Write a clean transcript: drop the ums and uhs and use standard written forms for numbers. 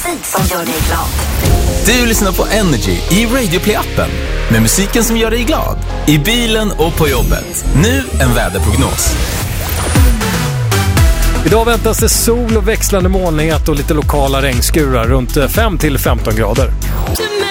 musik som gör dig glad. Du lyssnar på Energy i Radio Play-appen med musiken som gör dig glad. I bilen och på jobbet. Nu en väderprognos. Idag väntas det sol och växlande molnighet och lite lokala regnskurar runt 5 till 15 grader.